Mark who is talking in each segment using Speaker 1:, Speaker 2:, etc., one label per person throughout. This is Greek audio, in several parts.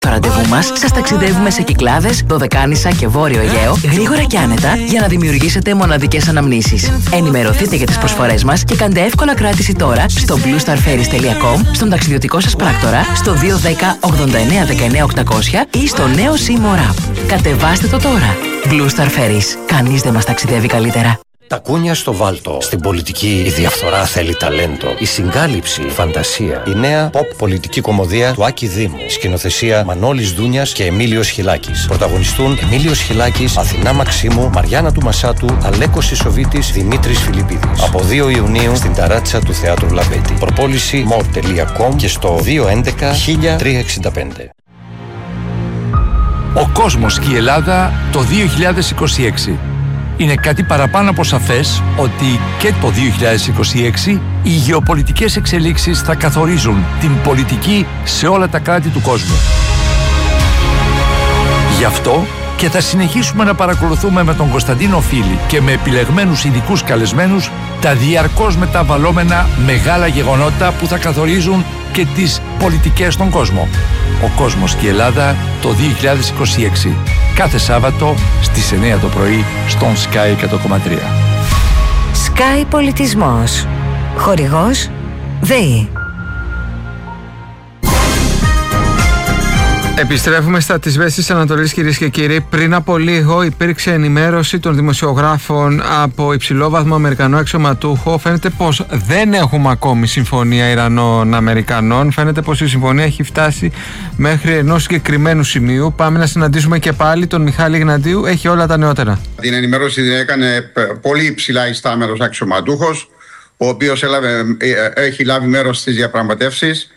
Speaker 1: Το ραντεβού μας σας ταξιδεύουμε σε Κυκλάδες, Δωδεκάνησα και Βόρειο Αιγαίο γρήγορα και άνετα για να δημιουργήσετε μοναδικές αναμνήσεις. Ενημερωθείτε για τις προσφορές μας και κάντε εύκολα κράτηση τώρα στο bluestarferries.com, στον ταξιδιωτικό σας πράκτορα, στο 210 89 19 800 ή στο νέο Seymour App. Κατεβάστε το τώρα. Blue Star Ferries. Κανείς δεν μας ταξιδεύει καλύτερα.
Speaker 2: Τα κούνια στο βάλτο. Στην πολιτική η διαφθορά θέλει ταλέντο. Η συγκάλυψη, η φαντασία. Η νέα pop πολιτική κομμωδία του Άκη Δήμου. Σκηνοθεσία Μανώλης Δούνιας και Εμίλιος Χιλάκης. Πρωταγωνιστούν Εμίλιος Χιλάκης, Αθηνά Μαξίμου, Μαριάννα του Μασάτου, Αλέκος Ισοβίτης, Δημήτρης Φιλιππίδης. Από 2 Ιουνίου στην ταράτσα του Θεάτρου Λαμπέτη. Προπόληση more.com και στο 211 1365.
Speaker 3: Ο κόσμος και η Ελλάδα το 2026. Είναι κάτι παραπάνω από σαφές ότι και το 2026 οι γεωπολιτικές εξελίξεις θα καθορίζουν την πολιτική σε όλα τα κράτη του κόσμου. Γι' αυτό και θα συνεχίσουμε να παρακολουθούμε με τον Κωνσταντίνο Φίλη και με επιλεγμένους ειδικούς καλεσμένους τα διαρκώς μεταβαλλόμενα μεγάλα γεγονότα που θα καθορίζουν και τις πολιτικές στον κόσμο. Ο κόσμος και η Ελλάδα το 2026. Κάθε Σάββατο στις 9 το πρωί στον Sky 100,3.
Speaker 4: Sky Πολιτισμός. Χορηγός ΔΕΗ.
Speaker 5: Επιστρέφουμε στα της Βέσης Ανατολής, κυρίες και κύριοι. Πριν από λίγο υπήρξε ενημέρωση των δημοσιογράφων από υψηλόβαθμο Αμερικανό αξιωματούχο. Φαίνεται πως δεν έχουμε ακόμη συμφωνία Ιρανών-Αμερικανών. Φαίνεται πως η συμφωνία έχει φτάσει μέχρι ενός συγκεκριμένου σημείου. Πάμε να συναντήσουμε και πάλι τον Μιχάλη Γναντίου. Έχει όλα τα νεότερα.
Speaker 6: Την ενημέρωση την έκανε πολύ υψηλά ιστάμενος αξιωματούχος, ο οποίος έχει λάβει μέρος στις διαπραγματεύσεις.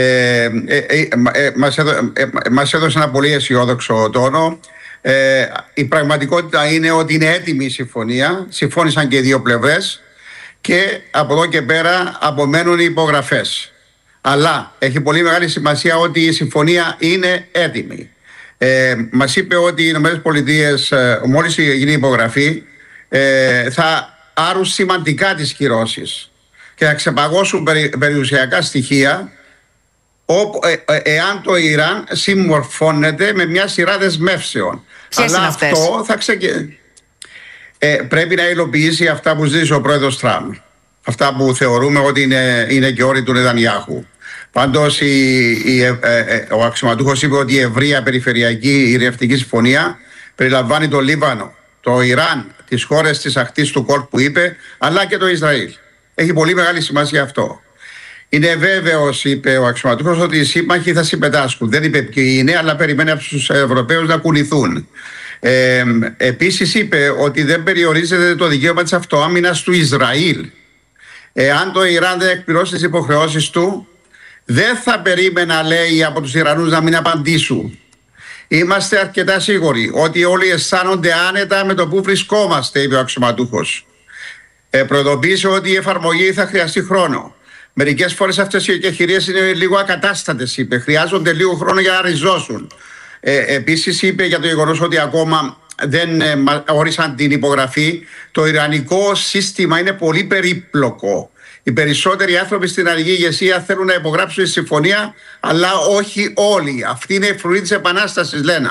Speaker 6: Μας έδωσε ένα πολύ αισιόδοξο τόνο. Η πραγματικότητα είναι ότι είναι έτοιμη η συμφωνία. Συμφώνησαν και οι δύο πλευρές και από εδώ και πέρα απομένουν οι υπογραφές. Αλλά έχει πολύ μεγάλη σημασία ότι η συμφωνία είναι έτοιμη. Μας είπε ότι οι ΗΠΑ μόλις γίνει η υπογραφή θα άρουν σημαντικά τις κυρώσεις και θα ξεπαγώσουν περιουσιακά στοιχεία εάν το Ιράν συμμορφώνεται με μια σειρά δεσμεύσεων.
Speaker 7: Ποιες
Speaker 6: αλλά
Speaker 7: είναι αυτές?
Speaker 6: Αυτό θα πρέπει να υλοποιήσει αυτά που ζήτησε ο πρόεδρος Τραμπ. Αυτά που θεωρούμε ότι είναι και όροι του Νετανιάχου. Πάντως ο αξιωματούχος είπε ότι η ευρεία περιφερειακή ειρηνευτική συμφωνία περιλαμβάνει το Λίβανο, το Ιράν, τις χώρες της ακτής του Κόρφου που είπε, αλλά και το Ισραήλ. Έχει πολύ μεγάλη σημασία αυτό. Είναι βέβαιος, είπε ο αξιωματούχος, ότι οι σύμμαχοι θα συμμετάσχουν. Δεν είπε ποιοι είναι, αλλά περιμένει από τους Ευρωπαίους να κουνηθούν. Επίσης είπε ότι δεν περιορίζεται το δικαίωμα της αυτοάμυνας του Ισραήλ. Εάν το Ιράν δεν εκπληρώσει τις υποχρεώσεις του, δεν θα περίμενα, λέει, από τους Ιρανούς να μην απαντήσουν. Είμαστε αρκετά σίγουροι ότι όλοι αισθάνονται άνετα με το που βρισκόμαστε, είπε ο αξιωματούχος. Προειδοποίησε ότι η εφαρμογή θα χρειαστεί χρόνο. Μερικές φορές αυτές οι εκεχηρίες είναι λίγο ακατάστατες, είπε. Χρειάζονται λίγο χρόνο για να ριζώσουν. Επίσης είπε για το γεγονός ότι ακόμα δεν όρισαν την υπογραφή. Το ιρανικό σύστημα είναι πολύ περίπλοκο. Οι περισσότεροι άνθρωποι στην αργή ηγεσία θέλουν να υπογράψουν τη συμφωνία, αλλά όχι όλοι. Αυτή είναι η φρουρή της επανάστασης, λένε.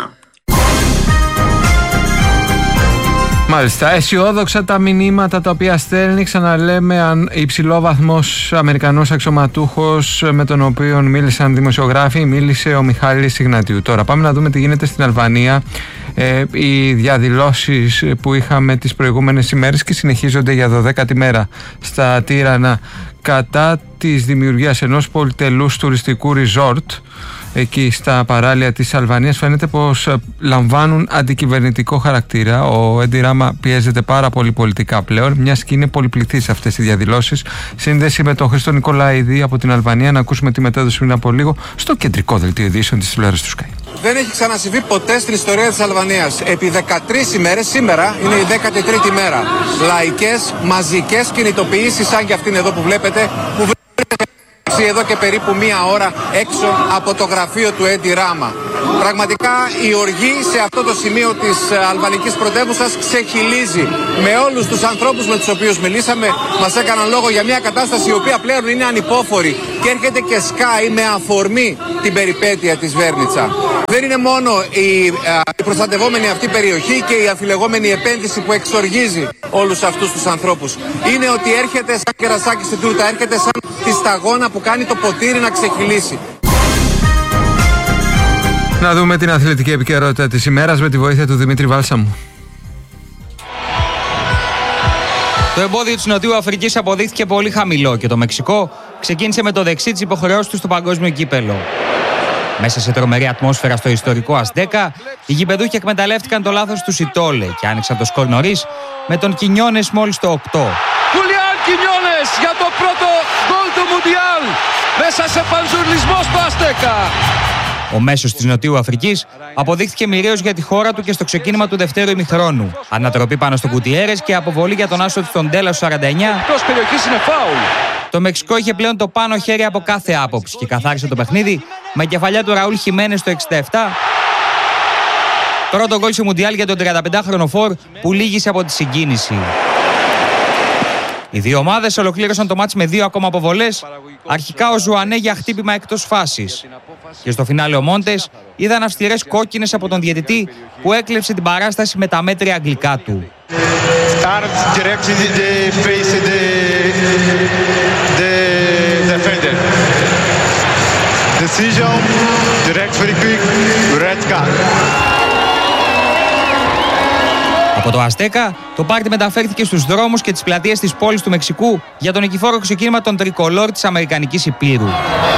Speaker 5: Μάλιστα, αισιόδοξα τα μηνύματα τα οποία στέλνει, ξαναλέμε, υψηλόβαθμος Αμερικανός αξιωματούχος με τον οποίο μίλησαν δημοσιογράφοι, μίλησε ο Μιχάλης Γναντίου. Τώρα πάμε να δούμε τι γίνεται στην Αλβανία. Οι διαδηλώσεις που είχαμε τις προηγούμενες ημέρες και συνεχίζονται για 12η μέρα στα Τύρανα κατά της δημιουργίας ενός πολυτελούς τουριστικού resort εκεί στα παράλια της Αλβανίας, φαίνεται πως λαμβάνουν αντικυβερνητικό χαρακτήρα. Ο Έντι Ράμα πιέζεται πάρα πολύ πολιτικά πλέον, μιας και είναι πολυπληθείς αυτές οι διαδηλώσεις. Σύνδεση με τον Χρήστο Νικολαίδη από την Αλβανία, να ακούσουμε τη μετάδοση πριν από λίγο στο κεντρικό δελτίο ειδήσεων της τηλεόρασης του Sky.
Speaker 8: Δεν έχει ξανασυμβεί ποτέ στην ιστορία της Αλβανίας. Επί 13 ημέρες, σήμερα είναι η 13η μέρα. Λαϊκές, μαζικές κινητοποιήσεις, σαν και αυτήν εδώ που βλέπετε, που εδώ και περίπου μία ώρα έξω από το γραφείο του Έντι Ράμα. Πραγματικά η οργή σε αυτό το σημείο της αλβανικής πρωτεύουσας ξεχυλίζει. Με όλους τους ανθρώπους με τους οποίους μιλήσαμε μας έκαναν λόγο για μια κατάσταση η οποία πλέον είναι ανυπόφορη και έρχεται και σκάει με αφορμή την περιπέτεια της Βέρνιτσα. Δεν είναι μόνο η προστατευόμενη αυτή περιοχή και η αφιλεγόμενη επένδυση που εξοργίζει όλους αυτούς τους ανθρώπους. Είναι ότι έρχεται σαν κερασάκι στην τούρτα, έρχεται σαν τη σταγόνα που κάνει το ποτήρι να ξεχυλήσει.
Speaker 5: Να δούμε την αθλητική επικαιρότητα της ημέρας με τη βοήθεια του Δημήτρη Βάλσαμου.
Speaker 7: Το εμπόδιο της Νοτιού Αφρικής αποδείχθηκε πολύ χαμηλό και το Μεξικό ξεκίνησε με το δεξί της υποχρεώσεις του στο παγκόσμιο κύπελο. Μέσα σε τρομερή ατμόσφαιρα στο ιστορικό Αστέκα, οι γηπεδούχοι εκμεταλλεύτηκαν το λάθος του Σιτόλε και άνοιξαν το σκορ νωρίς με τον Κινιόνες μόλις το 8.
Speaker 3: Χουλιάν Κινιόνες για το πρώτο γκολ του Μουντιάλ μέσα σε πανζουρλισμό στο Αστέκα.
Speaker 7: Ο μέσος της Νοτιού Αφρικής αποδείχθηκε μοιραίος για τη χώρα του και στο ξεκίνημα του δευτέρου ημιχρόνου. Ανατροπή πάνω στο Κουτιέρες και αποβολή για τον άσο του Ντέλα στους 49.
Speaker 3: Εκτός περιοχής είναι φάουλ.
Speaker 7: Το Μεξικό είχε πλέον το πάνω χέρι από κάθε άποψη και καθάρισε το παιχνίδι με κεφαλιά του Ραούλ Χιμένες στο 67. Πρώτο γκολ σε Μουντιάλ για τον 35χρονο φορ που λύγησε από τη συγκίνηση. Οι δύο ομάδες ολοκλήρωσαν το μάτς με 2 ακόμα αποβολές. Αρχικά ο Ζουανέ για χτύπημα εκτός φάσης. Και στο φινάλε ο Μόντες είδαν αυστηρές κόκκινες από τον διαιτητή που έκλεψε την παράσταση με τα μέτρια αγγλικά του. Από το Αστέκα, το πάρτι μεταφέρθηκε στους δρόμους και τις πλατείες της πόλης του Μεξικού για τον νικηφόρο ξεκίνημα των τρικολόρ της Αμερικανικής Υπήρου.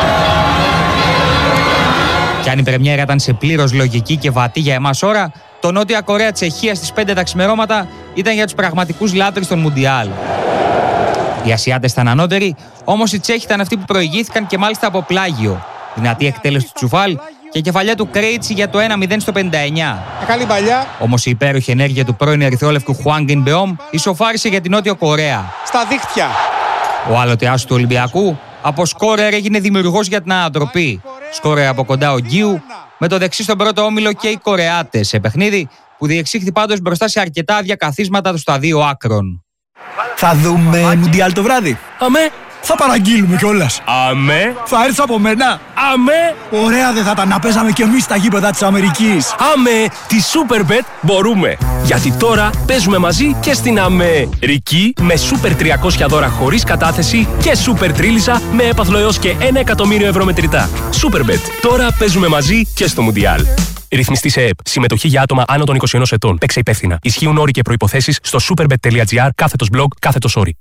Speaker 7: Κι αν η πρεμιέρα ήταν σε πλήρως λογική και βατή για εμάς ώρα, το Νότια Κορέα Τσεχία στις 5 τα ξημερώματα ήταν για τους πραγματικούς λάτρεις των Μουντιάλ. Οι Ασιάτες ήταν ανώτεροι, όμως οι Τσέχοι ήταν αυτοί που προηγήθηκαν και μάλιστα από πλάγιο. Δυνατή εκτέλεση του Τσουφάλ και κεφαλιά του Κρέιτσι για το 1-0 στο 59.
Speaker 8: Καλή παλιά.
Speaker 7: Όμως η υπέροχη ενέργεια του πρώην ερυθρόλευκου Χουάνγκ Ιν Μπεόμ ισοφάρισε για την Νότιο Κορέα.
Speaker 8: Στα δίχτυα.
Speaker 7: Ο άλλοτε άσου του Ολυμπιακού από σκόρερ έγινε δημιουργός για την ανατροπή. Σκόρερ από κοντά ο Γκίου, με το δεξί στον πρώτο όμιλο και οι Κορεάτες, σε παιχνίδι που διεξήχθη πάντως μπροστά σε αρκετά άδεια καθίσματα στα δύο άκρων.
Speaker 9: Θα δούμε Μουντιάλ το βράδυ. Αμέ. Θα παραγγείλουμε κιόλας.
Speaker 10: Αμέ.
Speaker 9: Θα έρθεις από μένα.
Speaker 10: Αμέ.
Speaker 9: Ωραία δεν θα τα να παίζαμε κι εμείς στα γήπεδα της Αμερικής.
Speaker 10: Αμέ. Τη Superbet μπορούμε. Γιατί τώρα παίζουμε μαζί και στην Αμερική με Super 300 δώρα χωρίς κατάθεση και Super Τρίλισσα με έπαθλο έως και 1 εκατομμύριο ευρώ μετρητά. Superbet. Τώρα παίζουμε μαζί και στο Μουντιάλ. Ρυθμιστή σε ΕΕΠ. Συμμετοχή για άτομα άνω των 21 ετών. Παίξε υπεύθυνα. Ισχύουν όροι και προϋποθέσεις στο superbet.gr/blog/story.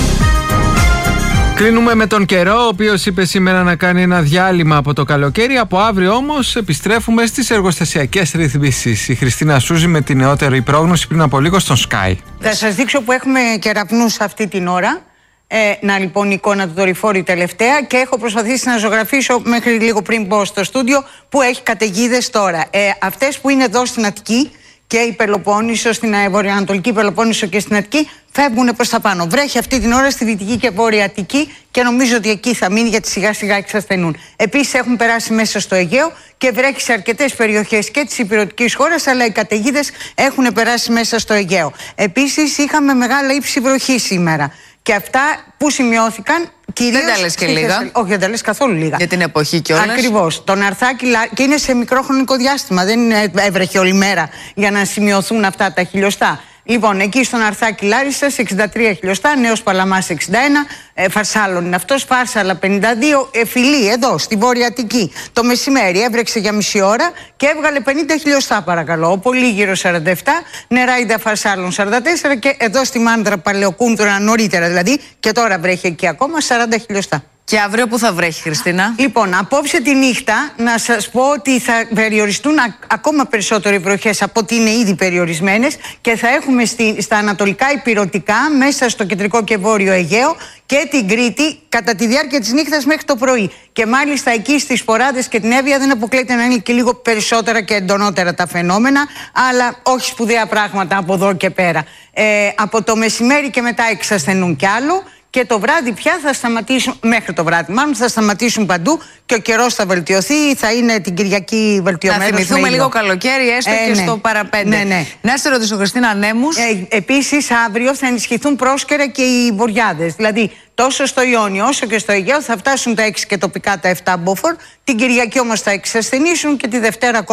Speaker 5: Κλείνουμε με τον καιρό, ο οποίος είπε σήμερα να κάνει ένα διάλειμμα από το καλοκαίρι. Από αύριο όμως επιστρέφουμε στις εργοστασιακές ρυθμίσεις. Η Χριστίνα Σούζη με την νεότερη πρόγνωση πριν από λίγο στον Sky.
Speaker 11: Θα σας δείξω που έχουμε κεραυνούς αυτή την ώρα. Να λοιπόν η εικόνα του δορυφόρου τελευταία και έχω προσπαθήσει να ζωγραφίσω μέχρι λίγο πριν μπω στο στούντιο που έχει καταιγίδες τώρα. Αυτές που είναι εδώ στην Αττική και η Πελοπόννησο, στην βορειοανατολική Πελοπόννησο και στην Αττική φεύγουν προς τα πάνω. Βρέχει αυτή την ώρα στη Δυτική και Βόρεια Αττική και νομίζω ότι εκεί θα μείνει γιατί σιγά σιγά εξασθενούν. Επίσης έχουν περάσει μέσα στο Αιγαίο και βρέχει σε αρκετές περιοχές και της ηπειρωτικής χώρας, αλλά οι καταιγίδες έχουν περάσει μέσα στο Αιγαίο. Επίσης είχαμε μεγάλα ύψη βροχή σήμερα. Και αυτά που σημειώθηκαν κυρίως.
Speaker 12: Δεν τα λες και λίγα.
Speaker 11: Όχι, δεν τα λες καθόλου λίγα.
Speaker 12: Για την εποχή κιόλας.
Speaker 11: Ακριβώς. Το Ναρθάκι και είναι σε μικρό χρονικό διάστημα. Δεν έβρεχε όλη μέρα για να σημειωθούν αυτά τα χιλιοστά. Λοιπόν, εκεί στον Αρθάκι Λάρισσας 63 χιλιοστά, Νέος Παλαμάς 61, Φαρσάλων είναι αυτός, Φάρσαλα 52, Φιλή εδώ στη Βόρεια Αττική. Το μεσημέρι έβρεξε για μισή ώρα και έβγαλε 50 χιλιοστά παρακαλώ. Ο Πολύγυρο 47, Νεράιδα Φαρσάλων 44 και εδώ στη Μάντρα Παλαιοκούντουρα νωρίτερα δηλαδή και τώρα βρέχει εκεί ακόμα 40 χιλιοστά.
Speaker 12: Και αύριο που θα βρέχει, Χριστίνα?
Speaker 11: Λοιπόν, απόψε τη νύχτα να σας πω ότι θα περιοριστούν ακόμα περισσότερο οι βροχές από ότι είναι ήδη περιορισμένες και θα έχουμε στα ανατολικά ηπειρωτικά, μέσα στο κεντρικό και βόρειο Αιγαίο και την Κρήτη κατά τη διάρκεια της νύχτας μέχρι το πρωί. Και μάλιστα εκεί στις Σποράδες και την Εύβοια δεν αποκλείεται να είναι και λίγο περισσότερα και εντονότερα τα φαινόμενα, αλλά όχι σπουδαία πράγματα από εδώ και πέρα. Από το μεσημέρι και μετά εξασθενούν κι άλλο. Και το βράδυ πια θα σταματήσουν, μέχρι το βράδυ μάλλον θα σταματήσουν παντού και ο καιρός θα βελτιωθεί, θα είναι την Κυριακή βελτιωμένος.
Speaker 12: Να θυμηθούμε λίγο καλοκαίρι, έστω και στο παραπέντε. Να σε ρωτήσω, Χριστίνα, ανέμους.
Speaker 11: Επίσης, αύριο θα ενισχυθούν πρόσκαιρα και οι βορειάδες. Δηλαδή, τόσο στο Ιόνιο όσο και στο Αιγαίο θα φτάσουν τα 6 και τοπικά τα 7 μποφόρ. Την Κυριακή όμως θα εξασθενήσουν και τη Δευτέρα ακόμα.